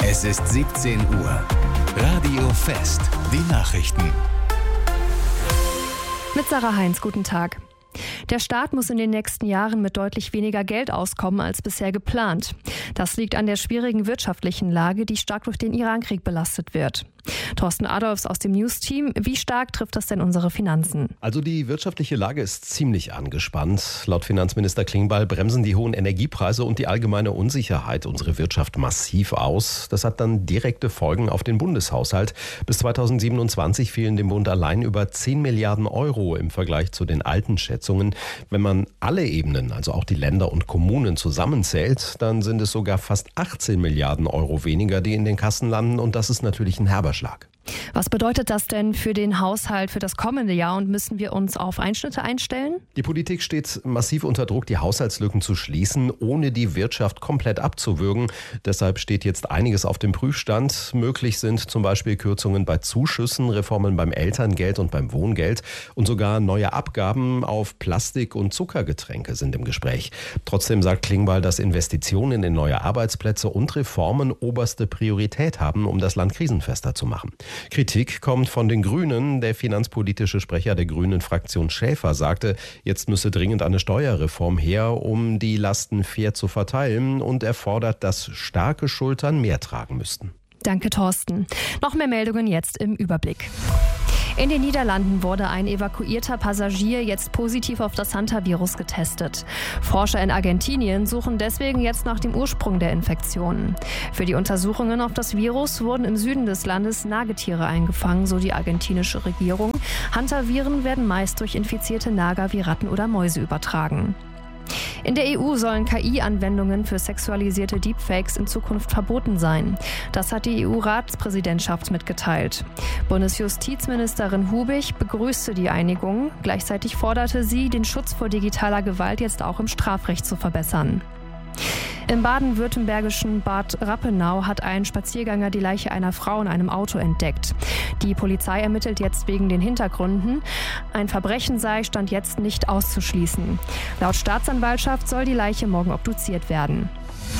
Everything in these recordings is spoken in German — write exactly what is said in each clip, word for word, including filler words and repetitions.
Es ist siebzehn Uhr. Radio Fest, die Nachrichten. Mit Sarah Heinz, guten Tag. Der Staat muss in den nächsten Jahren mit deutlich weniger Geld auskommen als bisher geplant. Das liegt an der schwierigen wirtschaftlichen Lage, die stark durch den Irankrieg belastet wird. Thorsten Adolfs aus dem News-Team. Wie stark trifft das denn unsere Finanzen? Also die wirtschaftliche Lage ist ziemlich angespannt. Laut Finanzminister Klingbeil bremsen die hohen Energiepreise und die allgemeine Unsicherheit unsere Wirtschaft massiv aus. Das hat dann direkte Folgen auf den Bundeshaushalt. Bis zweitausendsiebenundzwanzig fehlen dem Bund allein über zehn Milliarden Euro im Vergleich zu den alten Schätzungen. Wenn man alle Ebenen, also auch die Länder und Kommunen zusammenzählt, dann sind es sogar fast achtzehn Milliarden Euro weniger, die in den Kassen landen. Und das ist natürlich ein herber Schlag. Was bedeutet das denn für den Haushalt für das kommende Jahr und müssen wir uns auf Einschnitte einstellen? Die Politik steht massiv unter Druck, die Haushaltslücken zu schließen, ohne die Wirtschaft komplett abzuwürgen. Deshalb steht jetzt einiges auf dem Prüfstand. Möglich sind zum Beispiel Kürzungen bei Zuschüssen, Reformen beim Elterngeld und beim Wohngeld und sogar neue Abgaben auf Plastik- und Zuckergetränke sind im Gespräch. Trotzdem sagt Klingbeil, dass Investitionen in neue Arbeitsplätze und Reformen oberste Priorität haben, um das Land krisenfester zu machen. Kritik kommt von den Grünen. Der finanzpolitische Sprecher der Grünen-Fraktion Schäfer sagte, jetzt müsse dringend eine Steuerreform her, um die Lasten fair zu verteilen, und er fordert, dass starke Schultern mehr tragen müssten. Danke, Thorsten. Noch mehr Meldungen jetzt im Überblick. In den Niederlanden wurde ein evakuierter Passagier jetzt positiv auf das Hantavirus getestet. Forscher in Argentinien suchen deswegen jetzt nach dem Ursprung der Infektion. Für die Untersuchungen auf das Virus wurden im Süden des Landes Nagetiere eingefangen, so die argentinische Regierung. Hantaviren werden meist durch infizierte Nager wie Ratten oder Mäuse übertragen. In der E U sollen K I-Anwendungen für sexualisierte Deepfakes in Zukunft verboten sein. Das hat die E U-Ratspräsidentschaft mitgeteilt. Bundesjustizministerin Hubig begrüßte die Einigung. Gleichzeitig forderte sie, den Schutz vor digitaler Gewalt jetzt auch im Strafrecht zu verbessern. Im baden-württembergischen Bad Rappenau hat ein Spaziergänger die Leiche einer Frau in einem Auto entdeckt. Die Polizei ermittelt jetzt wegen den Hintergründen. Ein Verbrechen sei Stand jetzt nicht auszuschließen. Laut Staatsanwaltschaft soll die Leiche morgen obduziert werden.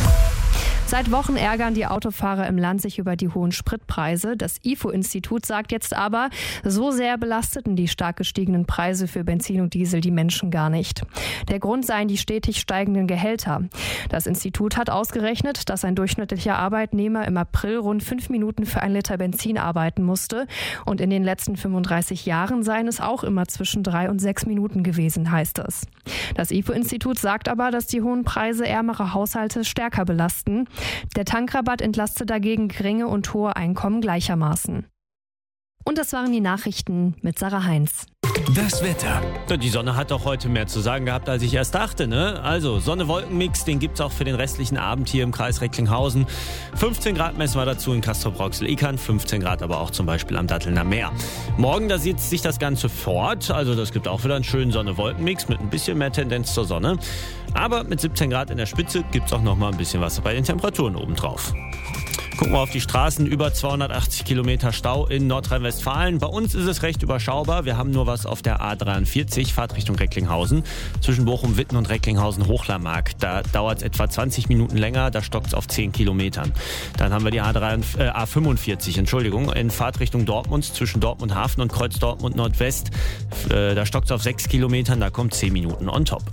Seit Wochen ärgern die Autofahrer im Land sich über die hohen Spritpreise. Das I F O-Institut sagt jetzt aber, so sehr belasteten die stark gestiegenen Preise für Benzin und Diesel die Menschen gar nicht. Der Grund seien die stetig steigenden Gehälter. Das Institut hat ausgerechnet, dass ein durchschnittlicher Arbeitnehmer im April rund fünf Minuten für ein Liter Benzin arbeiten musste. Und in den letzten fünfunddreißig Jahren seien es auch immer zwischen drei und sechs Minuten gewesen, heißt es. Das I F O-Institut sagt aber, dass die hohen Preise ärmere Haushalte stärker belasten. Der Tankrabatt entlaste dagegen geringe und hohe Einkommen gleichermaßen. Und das waren die Nachrichten mit Sarah Heinz. Das Wetter. Die Sonne hat doch heute mehr zu sagen gehabt, als ich erst dachte, ne? Also Sonne-Wolken-Mix, den gibt's auch für den restlichen Abend hier im Kreis Recklinghausen. fünfzehn Grad messen wir dazu in Castrop-Rauxel-Ikern, fünfzehn Grad aber auch zum Beispiel am Dattelner Meer. Morgen, da sieht sich das Ganze fort, also das gibt auch wieder einen schönen Sonne-Wolken-Mix mit ein bisschen mehr Tendenz zur Sonne. Aber mit siebzehn Grad in der Spitze gibt's auch noch mal ein bisschen was bei den Temperaturen obendrauf. Gucken wir auf die Straßen, über zweihundertachtzig Kilometer Stau in Nordrhein-Westfalen. Bei uns ist es recht überschaubar. Wir haben nur was auf der A dreiundvierzig, Fahrt Richtung Recklinghausen. Zwischen Bochum-Witten und Recklinghausen-Hochlermark. Da dauert es etwa zwanzig Minuten länger, da stockt es auf zehn Kilometern. Dann haben wir die A fünfundvierzig, Entschuldigung, in Fahrt Richtung Dortmund, zwischen Dortmund-Hafen und Kreuz Dortmund-Nordwest. Da stockt es auf sechs Kilometern, da kommt zehn Minuten on top.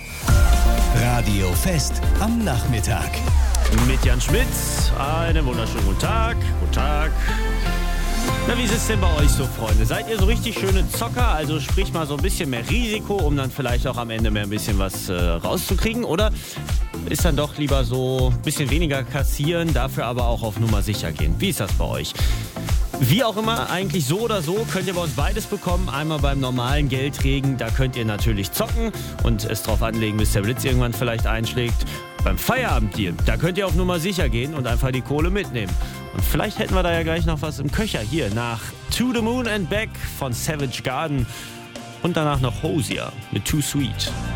Radio Fest am Nachmittag. Mit Jan Schmidt. Einen wunderschönen guten Tag. Guten Tag. Na, wie ist es denn bei euch so, Freunde? Seid ihr so richtig schöne Zocker? Also sprich mal so ein bisschen mehr Risiko, um dann vielleicht auch am Ende mehr ein bisschen was äh, rauszukriegen? Oder ist dann doch lieber so ein bisschen weniger kassieren, dafür aber auch auf Nummer sicher gehen? Wie ist das bei euch? Wie auch immer, eigentlich so oder so könnt ihr bei uns beides bekommen. Einmal beim normalen Geldregen, da könnt ihr natürlich zocken und es drauf anlegen, bis der Blitz irgendwann vielleicht einschlägt. Beim Feierabenddeal, da könnt ihr auf Nummer sicher gehen und einfach die Kohle mitnehmen. Und vielleicht hätten wir da ja gleich noch was im Köcher hier nach To the Moon and Back von Savage Garden und danach noch Hosier mit Too Sweet.